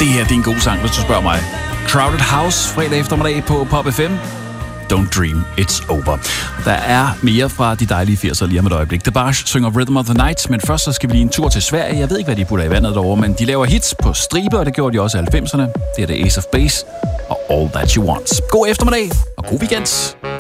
Det her det er en god sang, hvis du spørger mig. Crowded House, fredag eftermiddag på Pop FM. Don't Dream, It's Over. Der er mere fra de dejlige 80'er lige om et øjeblik. The Barge synger Rhythm of the Night, men først så skal vi lige en tur til Sverige. Jeg ved ikke, hvad de putter i vandet derovre, men de laver hits på stribe, og det gjorde de også i 90'erne. Det er The Ace of Base og All That You Want. God eftermiddag og god weekend.